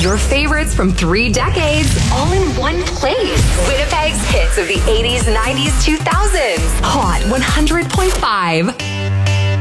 Your favorites from 3 decades, all in one place. Winnipeg's hits of the 80s, 90s, 2000s. Hot 100.5.